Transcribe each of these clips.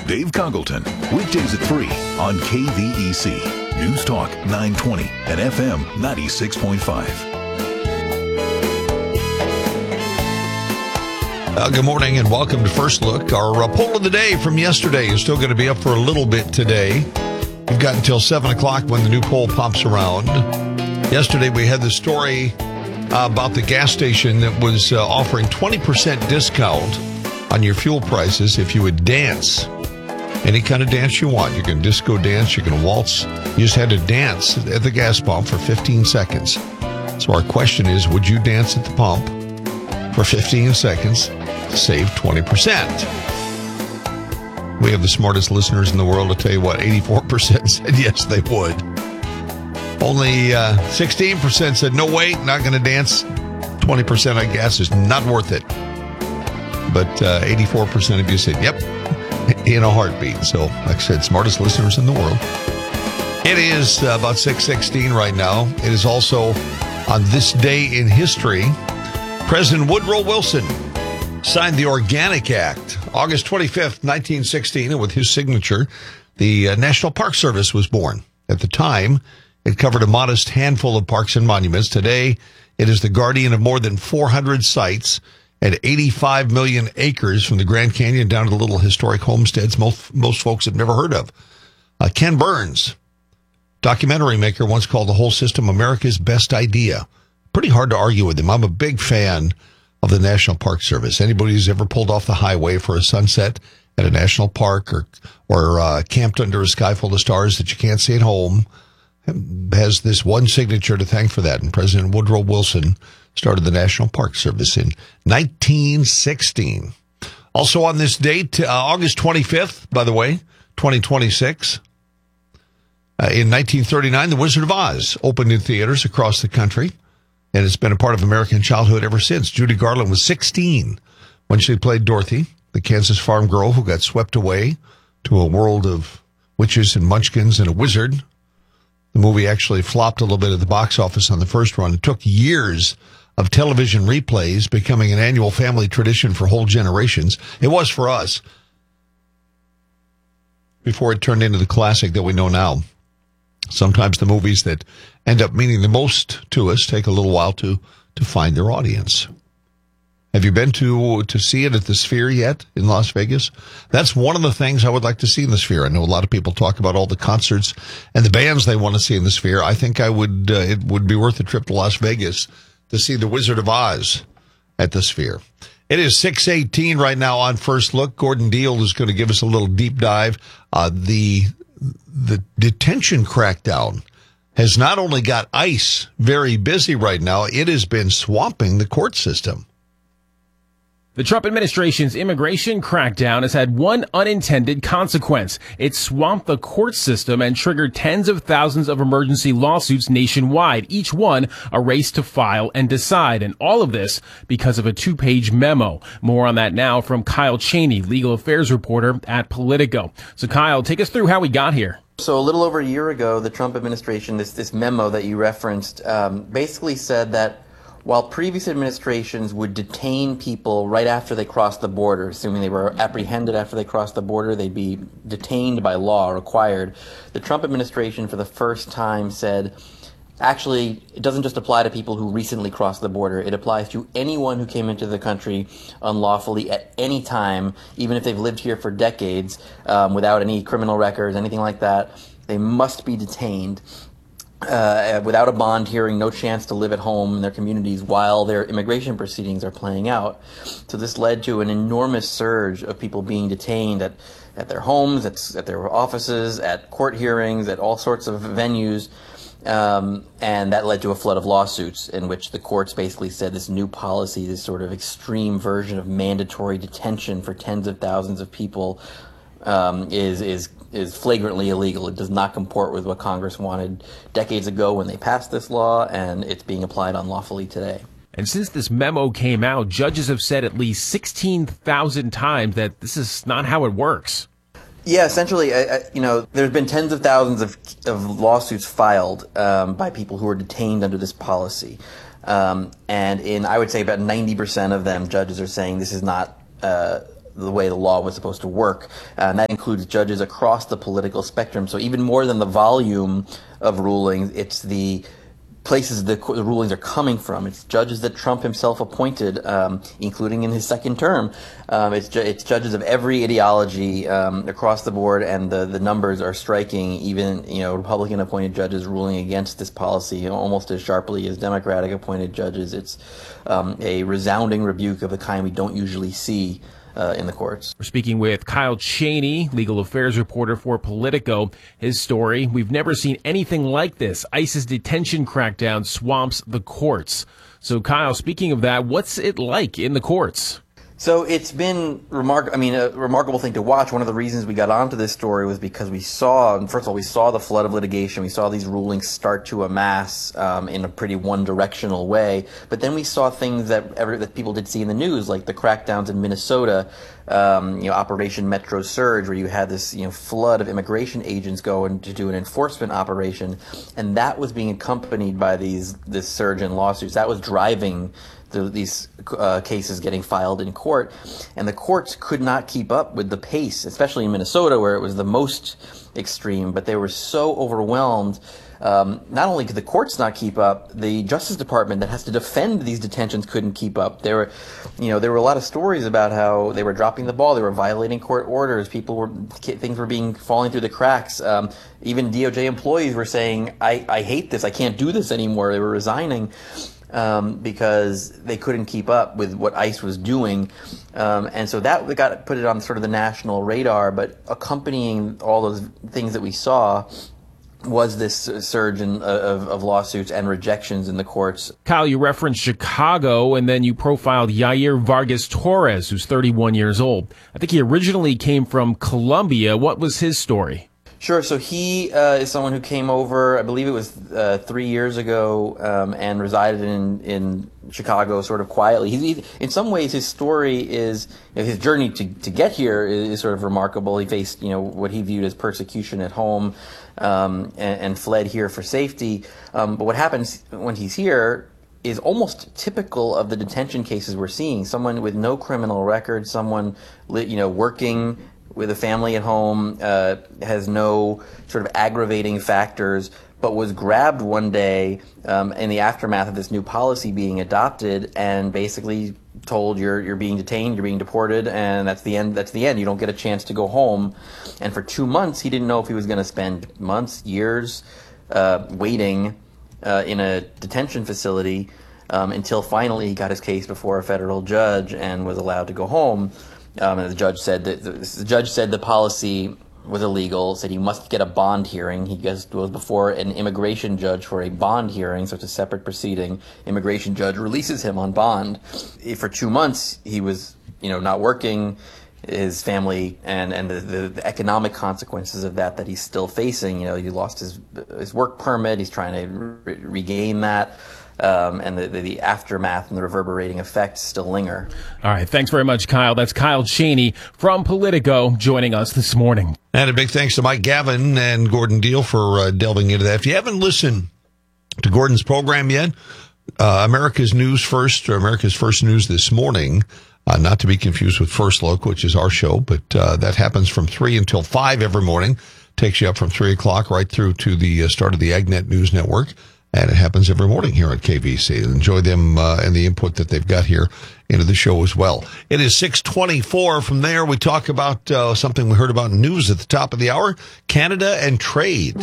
Dave Congleton, weekdays at 3 on KVEC, News Talk 920 and FM 96.5. Good morning and welcome to First Look. Our poll of the day from yesterday is still going to be up for a little bit today. We've got until 7 o'clock when the new poll pops around. Yesterday we had the story about the gas station that was offering 20% discount on your fuel prices if you would dance. Any kind of dance you want. You can disco dance, you can waltz. You just had to dance at the gas pump for 15 seconds. So our question is, would you dance at the pump for 15 seconds to save 20%? We have the smartest listeners in the world. I'll tell you what, 84% said yes, they would. Only 16% said no way, not going to dance. 20% I guess is not worth it. But 84% of you said yep, in a heartbeat. So, like I said, smartest listeners in the world. It is about 6:16 right now. It is also on this day in history, President Woodrow Wilson signed the Organic Act, August 25th, 1916, and with his signature, the National Park Service was born. At the time, it covered a modest handful of parks and monuments. Today, it is the guardian of more than 400 sites and 85 million acres from the Grand Canyon down to the little historic homesteads most folks have never heard of. Ken Burns, documentary maker, once called the whole system America's best idea. Pretty hard to argue with him. I'm a big fan of the National Park Service. Anybody who's ever pulled off the highway for a sunset at a national park or camped under a sky full of stars that you can't see at home has this one signature to thank for that. And President Woodrow Wilson started the National Park Service in 1916. Also on this date, August 25th, by the way, 2026. In 1939, The Wizard of Oz opened in theaters across the country, and it's been a part of American childhood ever since. Judy Garland was 16 when she played Dorothy, the Kansas farm girl who got swept away to a world of witches and munchkins and a wizard. The movie actually flopped a little bit at the box office on the first run. It took years of television replays, becoming an annual family tradition for whole generations. It was for us, before it turned into the classic that we know now. Sometimes the movies that end up meaning the most to us take a little while to find their audience. Have you been to see it at the Sphere yet in Las Vegas? That's one of the things I would like to see in the Sphere. I know a lot of people talk about all the concerts and the bands they want to see in the Sphere. I think it would be worth a trip to Las Vegas to see The Wizard of Oz at the Sphere. It is 6:18 right now on First Look. Gordon Deal is going to give us a little deep dive. The detention crackdown has not only got ICE very busy right now, it has been swamping the court system. The Trump administration's immigration crackdown has had one unintended consequence. It swamped the court system and triggered tens of thousands of emergency lawsuits nationwide, each one a race to file and decide. And all of this because of a 2-page memo. More on that now from Kyle Cheney, legal affairs reporter at Politico. So Kyle, take us through how we got here. So a little over a year ago, the Trump administration, this memo that you referenced, basically said that while previous administrations would detain people right after they crossed the border, assuming they were apprehended after they crossed the border, they'd be detained by law, required. The Trump administration, for the first time, said, actually, it doesn't just apply to people who recently crossed the border. It applies to anyone who came into the country unlawfully at any time, even if they've lived here for decades, without any criminal records, anything like that. They must be detained without a bond hearing, no chance to live at home in their communities while their immigration proceedings are playing out. So this led to an enormous surge of people being detained at their homes, at their offices, at court hearings, at all sorts of venues. And that led to a flood of lawsuits in which the courts basically said this new policy, this sort of extreme version of mandatory detention for tens of thousands of people, is flagrantly illegal. It does not comport with what Congress wanted decades ago when they passed this law, and it's being applied unlawfully today. And since this memo came out, judges have said at least 16,000 times that this is not how it works. Yeah, essentially, there's been tens of thousands of lawsuits filed by people who are detained under this policy. And in, I would say, about 90% of them, judges are saying this is not the way the law was supposed to work. And that includes judges across the political spectrum. So even more than the volume of rulings, it's the places the rulings are coming from. It's judges that Trump himself appointed, including in his second term. It's judges of every ideology across the board, and the numbers are striking. Even Republican-appointed judges ruling against this policy almost as sharply as Democratic-appointed judges. It's a resounding rebuke of the kind we don't usually see in the courts. We're speaking with Kyle Cheney, legal affairs reporter for Politico. His story, we've never seen anything like this. ICE's detention crackdown swamps the courts. So Kyle, speaking of that, what's it like in the courts? So it's been a remarkable thing to watch. One of the reasons we got onto this story was because we saw the flood of litigation. We saw these rulings start to amass in a pretty one-directional way. But then we saw things that people did see in the news, like the crackdowns in Minnesota, Operation Metro Surge, where you had this flood of immigration agents go in to do an enforcement operation, and that was being accompanied by this surge in lawsuits. That was driving these cases getting filed in court, and the courts could not keep up with the pace, especially in Minnesota, where it was the most extreme. But they were so overwhelmed. Not only could the courts not keep up, the Justice Department that has to defend these detentions couldn't keep up. There were a lot of stories about how they were dropping the ball. They were violating court orders. Things were falling through the cracks. Even DOJ employees were saying, I hate this. I can't do this anymore. They were resigning. Because they couldn't keep up with what ICE was doing. And so that put it on sort of the national radar. But accompanying all those things that we saw was this surge of lawsuits and rejections in the courts. Kyle, you referenced Chicago, and then you profiled Yair Vargas Torres, who's 31 years old. I think he originally came from Colombia. What was his story? Sure. So he is someone who came over, I believe it was 3 years ago, and resided in Chicago sort of quietly. He in some ways, his story is, his journey to get here is sort of remarkable. He faced, what he viewed as persecution at home, and fled here for safety. But what happens when he's here is almost typical of the detention cases we're seeing. Someone with no criminal record, someone, working with a family at home, has no sort of aggravating factors, but was grabbed one day in the aftermath of this new policy being adopted, and basically told you're being detained, you're being deported, and that's the end. That's the end. You don't get a chance to go home. And for 2 months, he didn't know if he was going to spend months, years, waiting in a detention facility until finally he got his case before a federal judge and was allowed to go home. And the judge said the policy was illegal, said he must get a bond hearing. He was before an immigration judge for a bond hearing, so it's a separate proceeding. Immigration judge releases him on bond. For 2 months, he was, not working. His family and the economic consequences of that he's still facing. He lost his work permit. He's trying to regain that. And the aftermath and the reverberating effects still linger. All right. Thanks very much, Kyle. That's Kyle Cheney from Politico joining us this morning. And a big thanks to Mike Gavin and Gordon Deal for delving into that. If you haven't listened to Gordon's program yet, America's First News this morning, not to be confused with First Look, which is our show, but that happens from 3 until 5 every morning. Takes you up from 3 o'clock right through to the start of the AgNet News Network. And it happens every morning here at KVC. Enjoy them and the input that they've got here into the show as well. It is 6:24. From there, we talk about something we heard about in news at the top of the hour, Canada and trade.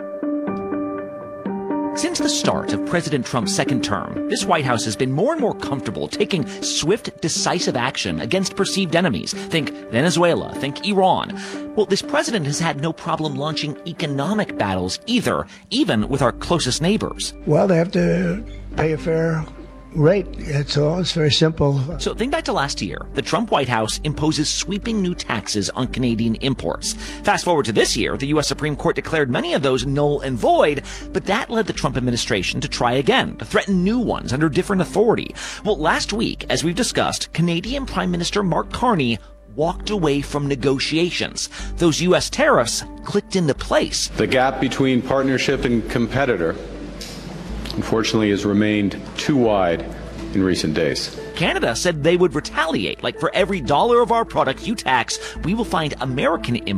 Since the start of President Trump's second term, this White House has been more and more comfortable taking swift, decisive action against perceived enemies. Think Venezuela, think Iran. Well, this president has had no problem launching economic battles either, even with our closest neighbors. Well, they have to pay a fair rate. That's all. It's very simple. So think back to last year. The Trump White House imposes sweeping new taxes on Canadian imports. Fast forward to this year, the U.S. Supreme Court declared many of those null and void, but that led the Trump administration to try again, to threaten new ones under different authority. Well, last week, as we've discussed, Canadian Prime Minister Mark Carney walked away from negotiations. Those U.S. tariffs clicked into place. The gap between partnership and competitor, unfortunately, has remained too wide in recent days. Canada said they would retaliate. Like, for every dollar of our product you tax, we will find American